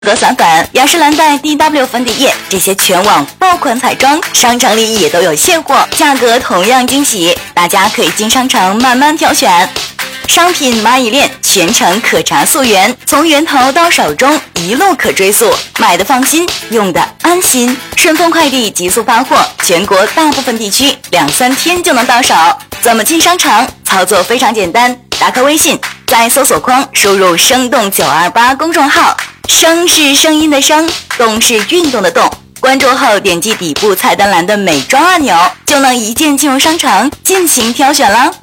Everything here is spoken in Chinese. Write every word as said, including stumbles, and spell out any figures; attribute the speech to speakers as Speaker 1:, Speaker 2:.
Speaker 1: 格散粉、雅诗兰黛 D W 粉底液，这些全网爆款彩妆，商场里也都有现货，价格同样惊喜，大家可以进商场慢慢挑选。商品蚂蚁链全程可查溯源，从源头到手中一路可追溯，买的放心，用的安心。顺丰快递极速发货，全国大部分地区两三天就能到手。怎么进商场？操作非常简单，打开微信，在搜索框输入生动九二八公众号，声是声音的声，动是运动的动。关注后点击底部菜单栏的美妆按钮，就能一键进入商场进行挑选了。